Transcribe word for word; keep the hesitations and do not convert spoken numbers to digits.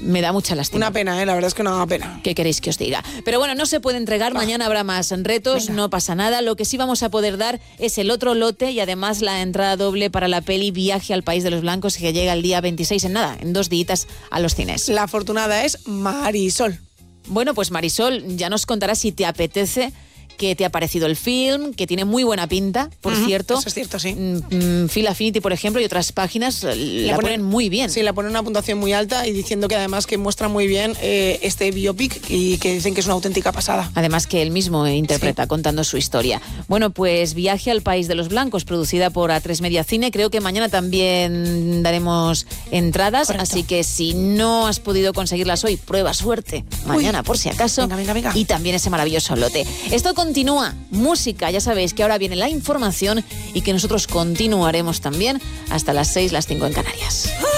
me da mucha lástima. Una pena, ¿eh? La verdad es que no da pena. ¿Qué queréis que os diga? Pero bueno, no se puede entregar, ah. mañana habrá más retos, Venga. no pasa nada. Lo que sí vamos a poder dar es el otro lote y además la entrada doble para la peli Viaje al País de los Blancos, que llega el día veintiséis en nada, en dos días a los cines. La afortunada es Marisol. Bueno, pues Marisol, ya nos contarás si te apetece, qué te ha parecido el film, que tiene muy buena pinta, por uh-huh, cierto. Eso es cierto, sí. Mm, Film Affinity, por ejemplo, y otras páginas le la ponen, ponen muy bien. Sí, la ponen una puntuación muy alta y diciendo que además que muestra muy bien eh, este biopic y que dicen que es una auténtica pasada. Además que él mismo interpreta sí. contando su historia. Bueno, pues Viaje al País de los Blancos, producida por A tres Media Cine. Creo que mañana también daremos entradas, Correcto. así que si no has podido conseguirlas hoy, prueba suerte mañana Uy. por si acaso. Venga, venga, venga. Y también ese maravilloso lote. Esto continúa, música, ya sabéis que ahora viene la información y que nosotros continuaremos también hasta las seis, las cinco en Canarias.